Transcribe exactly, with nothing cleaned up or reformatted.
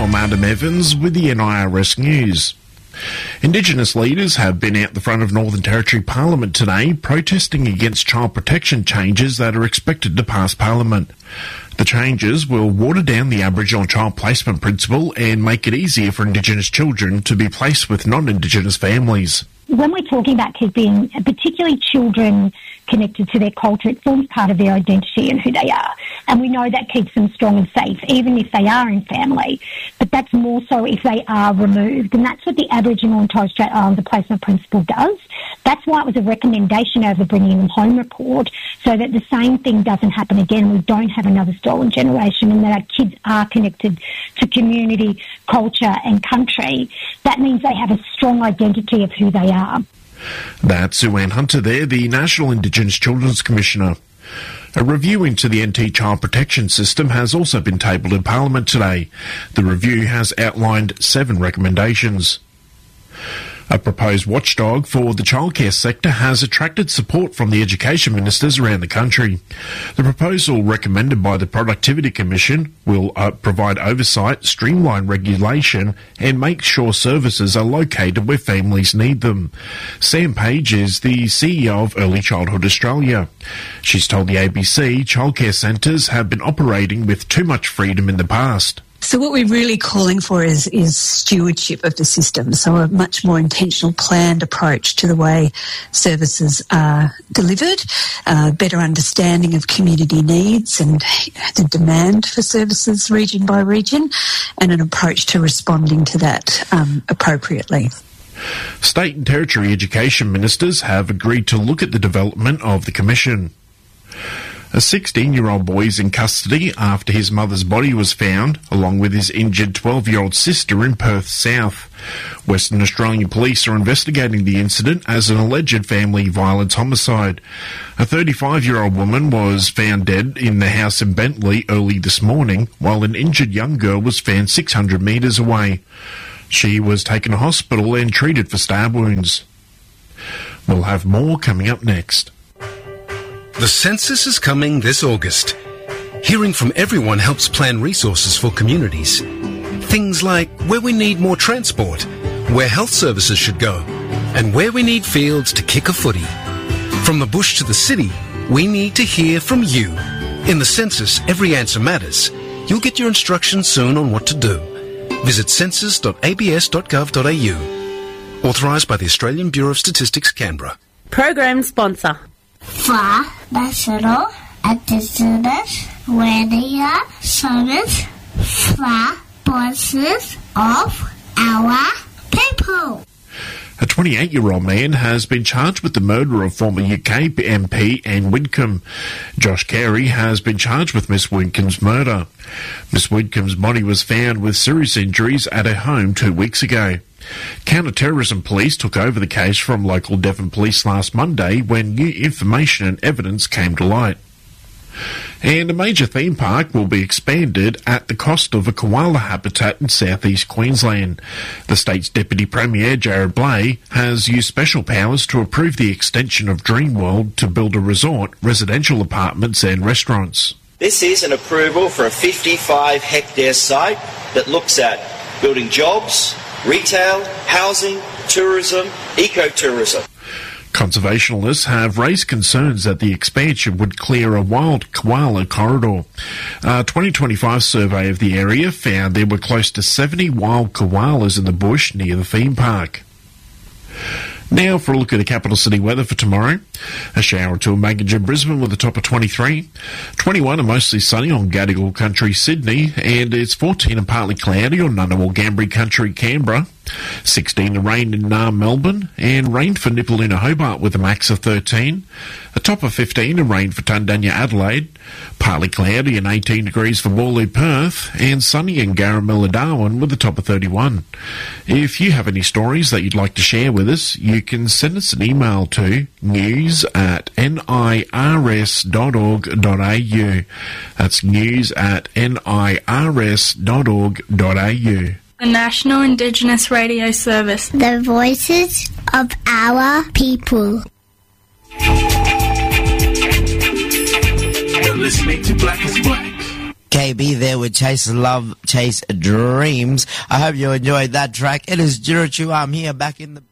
I'm Adam Evans with the N I R S News. Indigenous leaders have been out the front of Northern Territory Parliament today protesting against child protection changes that are expected to pass Parliament. The changes will water down the Aboriginal child placement principle and make it easier for Indigenous children to be placed with non-Indigenous families. When we're talking about kids being, particularly children connected to their culture, it forms part of their identity and who they are. And we know that keeps them strong and safe, even if they are in family. But that's more so if they are removed. And that's what the Aboriginal and Torres Strait Islander placement principle does. That's why it was a recommendation over the Bringing Them Home report, so that the same thing doesn't happen again. We don't have another stolen generation, and that our kids are connected to community, culture and country. That means they have a strong identity of who they are. That's Sue Ann Hunter there, the National Indigenous Children's Commissioner. A review into the N T child protection system has also been tabled in Parliament today. The review has outlined seven recommendations. A proposed watchdog for the childcare sector has attracted support from the education ministers around the country. The proposal, recommended by the Productivity Commission, will uh, provide oversight, streamline regulation and make sure services are located where families need them. Sam Page is the C E O of Early Childhood Australia. She's told the A B C childcare centres have been operating with too much freedom in the past. So what we're really calling for is, is stewardship of the system, so a much more intentional, planned approach to the way services are delivered, uh, better understanding of community needs and the demand for services region by region, and an approach to responding to that um, appropriately. State and Territory education ministers have agreed to look at the development of the Commission. A sixteen-year-old boy is in custody after his mother's body was found, along with his injured twelve-year-old sister in Perth South. Western Australian police are investigating the incident as an alleged family violence homicide. A thirty-five-year-old woman was found dead in the house in Bentley early this morning, while an injured young girl was found six hundred metres away. She was taken to hospital and treated for stab wounds. We'll have more coming up next. The census is coming this August. Hearing from everyone helps plan resources for communities. Things like where we need more transport, where health services should go, and where we need fields to kick a footy. From the bush to the city, we need to hear from you. In the census, every answer matters. You'll get your instructions soon on what to do. Visit census dot a b s dot gov dot a u. Authorised by the Australian Bureau of Statistics, Canberra. Program sponsor. For National Indigenous Radio Service for voices of our people. A twenty-eight-year-old man has been charged with the murder of former U K M P Anne Widdecombe. Josh Carey has been charged with Miss Widdecombe's murder. Miss Widdecombe's body was found with serious injuries at her home two weeks ago. Counter-terrorism police took over the case from local Devon police last Monday when new information and evidence came to light. And a major theme park will be expanded at the cost of a koala habitat in southeast Queensland. The state's Deputy Premier, Jared Blay, has used special powers to approve the extension of Dreamworld to build a resort, residential apartments and restaurants. This is an approval for a fifty-five hectare site that looks at building jobs, retail, housing, tourism, ecotourism. Conservationists have raised concerns that the expansion would clear a wild koala corridor. A twenty twenty-five survey of the area found there were close to seventy wild koalas in the bush near the theme park. Now for a look at the capital city weather for tomorrow. A shower or two in Magnitude Brisbane with a top of twenty-three. twenty-one and mostly sunny on Gadigal Country Sydney, and it's fourteen and partly cloudy on Ngunnawal Gambri Country Canberra. sixteen and rain in Naarm Melbourne, and rain for Nipaluna Hobart with a max of thirteen. A top of fifteen and rain for Tundanya Adelaide. Partly cloudy and eighteen degrees for Warloo Perth, and sunny in Garamilla Darwin with a top of thirty-one. If you have any stories that you'd like to share with us, you can send us an email to news at nirs dot org dot a u. That's news at nirs dot org dot a u. The National Indigenous Radio Service. The voices of our people. You're listening to Black is Black. K B there with Chase Love, Chase Dreams. I hope you enjoyed that track. It is Jirachu. I'm here back in the